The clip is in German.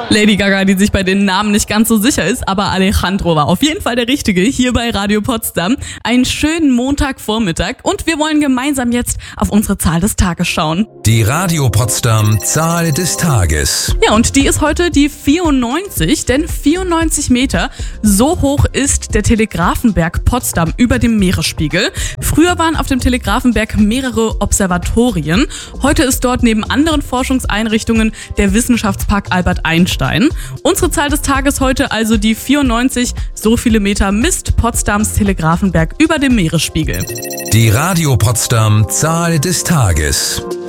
Lady Gaga, die sich bei den Namen nicht ganz so sicher ist, aber Alejandro war auf jeden Fall der Richtige hier bei Radio Potsdam. Einen schönen Montagvormittag und wir wollen gemeinsam jetzt auf unsere Zahl des Tages schauen. Die Radio Potsdam Zahl des Tages. Ja, und die ist heute die 94, denn 94 Meter, so hoch ist der Telegrafenberg Potsdam über dem Meeresspiegel. Früher waren auf dem Telegrafenberg mehrere Observatorien. Heute ist dort neben anderen Forschungseinrichtungen der Wissenschaftspark Albert Einstein. Unsere Zahl des Tages heute also die 94, so viele Meter misst Potsdams Telegrafenberg über dem Meeresspiegel. Die Radio Potsdam Zahl des Tages.